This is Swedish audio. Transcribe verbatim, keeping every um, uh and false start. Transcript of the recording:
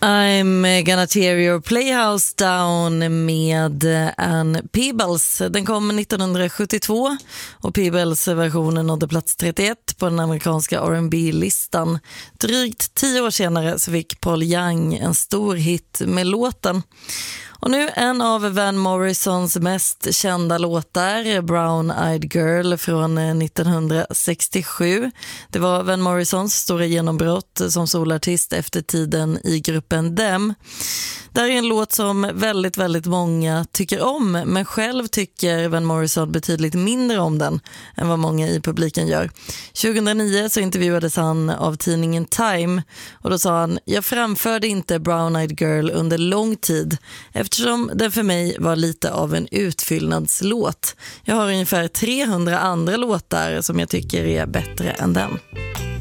I'm gonna tear your playhouse down med Ann Peebles. Den kom nittonhundrasjuttiotvå och Peebles-versionen nådde plats trettioett på den amerikanska R and B-listan. Drygt tio år senare så fick Paul Young en stor hit med låten. Och nu en av Van Morrisons mest kända låtar, Brown Eyed Girl från nittonhundrasextiosju. Det var Van Morrisons stora genombrott som solartist efter tiden i gruppen Them. Det är en låt som väldigt, väldigt många tycker om, men själv tycker Van Morrison betydligt mindre om den än vad många i publiken gör. tjugohundranio så intervjuades han av tidningen Time och då sa han: jag framförde inte Brown Eyed Girl under lång tid eftersom den för mig var lite av en utfyllnadslåt. Jag har ungefär trehundra andra låtar som jag tycker är bättre än den.